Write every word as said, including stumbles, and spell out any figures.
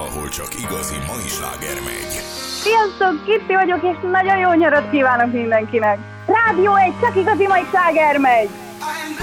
ahol csak igazi mai sláger megy. Sziasztok, Kitti vagyok, és nagyon jó nyarat kívánok mindenkinek. Rádió egy, csak igazi mai sláger megy.